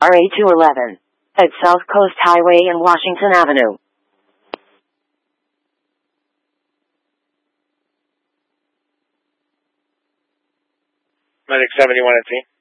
RA211 at South Coast Highway and Washington Avenue. Medic 71 at scene.